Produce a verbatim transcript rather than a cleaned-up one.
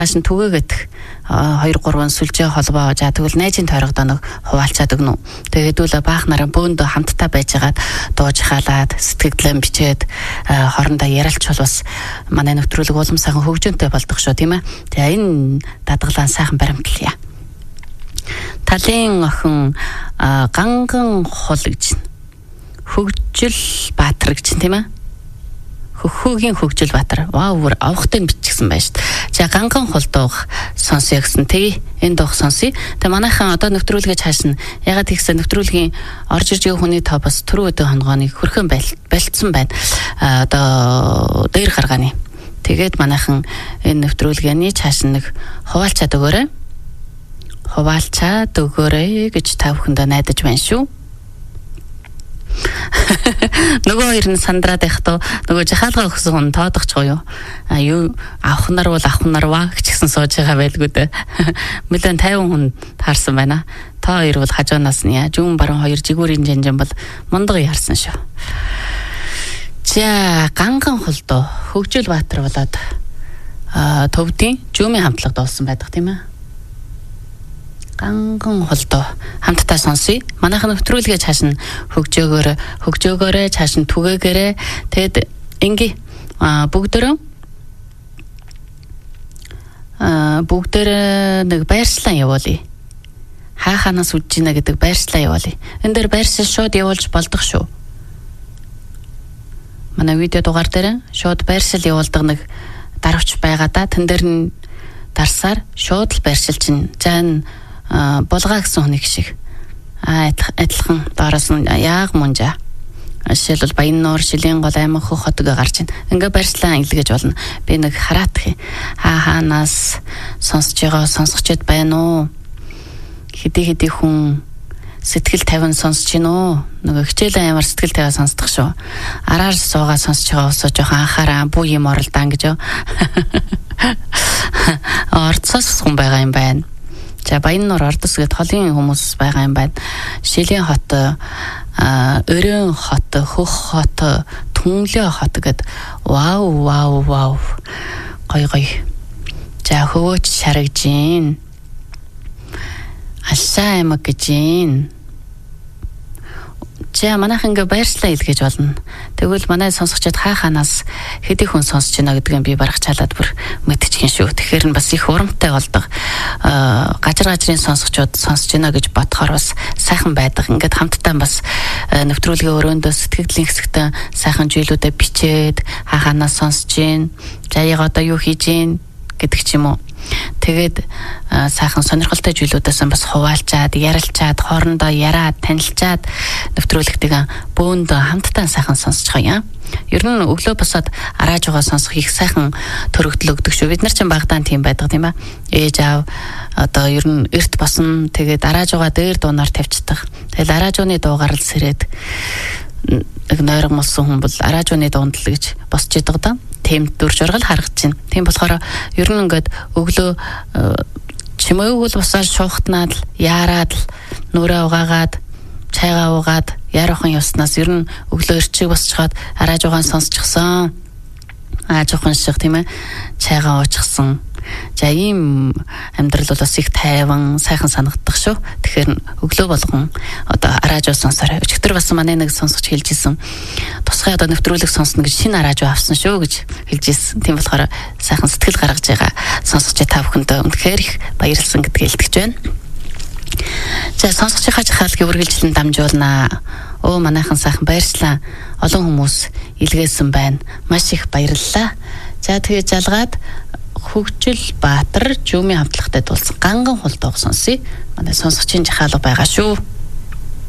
Ашин түгээгээд хоёр гурван сүлжээ холбоо жаа тэгвэл найзын тойрогдоо нэг хуваалцаад өгнө. Тэгээд үл баах нараа бөөндөө хамтдаа байжгаад дууж хаалаад сэтгэлдээ бичээд хоорондоо ярилч бол бас манай нэвтрүүлэг улам сайхан хөгжөөнтэй болдог шүү тийм ээ. За энэ дадгалаа сайхан баримтлая. Талын охин ганган хол гэж хөгжил Баатар гэж тийм ээ. Хөхөгийн хөгжил Баатар. Вау, авахтыг бичсэн байж шүү. За ганган холдоох сонсё гэсэн. Тэгээ энэ дуух сонсъё. Тэгээ манайхан одоо нэвтрүүлгээ хаашна. Ягаад гэвэл нэвтрүүлгийн орж ирж байгаа хүний тоо бас түрүү өдөө хонгооны хөрхөн байлцсан байна. А одоо дээр гаргааны. Тэгээд манайхан энэ нэвтрүүлгээний хаашна нэг хуваалцаад өгөөрэй. Хуваалцаад өгөөрэй гэж та бүхэндээ найдаж байна шүү. Нөгөө хоёр нь сандраад байхдаа нөгөө жахаалгаа өгсөн хүн тоодохч гоё. А юу авах нар бол авах нар ваа гэжсэн сууж байгаа байлгүй дээ. Мөлөн тавин хүн таарсан байна. Та хоёр бол хажуунаас нь яаж юм баруун хоёр жигүүрийн жанжан бол мундаг ярсан шүү. За ганган холдоо хөгжил Баатар болоод а төвдийн жүүмийн хамтлаг дуулсан байдаг тийм ээ. Ганган холдоо хамтдаа сонсъё. Манайхан нэвтрүүлгээ хаашна хөгжөөгөөрэ хөгжөөгөөрэ хаашна түгээгээрэ тэгэд ингээ бүгдөө а бүгдөө нэг байршлаа явуулъя. Хаа ханаас үдж гинэ гэдэг байршлаа явуулъя. Энэ дээр байршил шууд явуулж болдог шүү. Манай видео дугаар дээр шууд байршил явуулдаг нэг даравч байгаа да. Тэн дээр нь дарсаар шууд л байршил чинь зан болгоо гэсэн хүнийг шиг а адилхан доороос нь яг мунжаа жишээлбэл Баяннуур Шилийн гол аймаг хөх хотог гарч ийн ингээ барьслаа илгээж болно. Би нэг хараадах хаа хаанаас сонсож байгаа сонсогчд байна уу хэдий хэдий хүн сэтгэл тавин сонсож гин үү нөгөө хичээлэн ямар сэтгэл тавиа сонсдог шүү. Араар суугаа сонсож байгаа усоо жоохон анхаараа бүү юм оролдоо гэж юу орцоос хүн байгаа юм байна. За Баяннуур Ордос гэд холын хүмүүс байгаа юм байна. Шилийн хот, Өрөн хот, Хөх хот, Түнлээ хот гэд вау вау вау. Гой гой. За хөвөөч шарагжин. Алшаа аймаг гэжин. За манайхан ингээ байршлаа илгээж болно. Тэгвэл манай сонсогчид хаа ханаас хэдий хүн сонсож байна гэдгийг би барах чалаад бүр мэдчихин шүү. Тэгэхээр нь бас их урамтай болдог. Аа гажир гажрын сонсогчид сонсож байна гэж бодохоор бас сайхан байдаг. Ингээд хамтдаа бас нэвтрүүлгийн өрөөндөө сэтгэлийн хэсэгтээ сайхан зүйлүүдэд бичээд хаа ханаас сонсож байна. За яг одоо юу хийж байна гэдэг ч юм уу. Тэгээд сайхан сонирхолтой зүйлүүдээс бас хуваалцаад, ярилцаад, хоорондоо яраад, танилцаад нэвтрүүлэгтэйг бөөнд хамтдаа сайхан сонсож байгаа юм. Ер нь өглөө босоод арааж байгаа сонсох их сайхан төрөгдөл өгдөг шүү. Бид нар ч багтаан тийм байдаг тийм ээ. Ээж аав одоо ер нь эрт босно. Тэгээд арааж байгаа дээр дуунаар тавьчихдаг. Тэгэл арааж ууны дуугаар л сэрээд нэг нойрон болсон хүн бол арааж ууны дуунд л гэж босч идэг да. Тийм дүр жургал харагдаж байна. Тийм болохоор ер нь ингээд өглөө чимээгүүл босоод шуухтнаад л яарад л нүрээ угаагаад чайгаа уугаад яархан явснаас ер нь өглөө эрчиг босчиход арааж угаан сонсчихсон. Ааж ухаан шиг тийм ээ чайгаа уучихсан. За ийм амьдрал бол бас их тайван сайхан санагддаг шүү. Тэгэхээр өглөө болгон одоо араажуу сонсорой. Өчигдөр бас манай нэг сонсогч хэлжсэн. Тусгай одоо нэвтрүүлэг сонсно гэж шинэ араажуу авсан шүү гэж хэлжсэн. Тийм болохоор сайхан сэтгэл гаргаж байгаа сонсогчид та бүхэндээ үнэхээр их баярлсан гэдгийг хэлтгэж байна. За сонсогчийнхаа жахаалгыг үргэлжлэн дамжуулнаа. Оо манайхан сайхан баярлалаа. Олон хүмүүс илгээсэн байна. Маш их баярлалаа. За тэгээ жалгаад хөгжил Баатар жүүмийн хамтлагтай дуулсан ганган холдоог сонсъё. Манай сонсогчийн жахаалга байгаа шүү.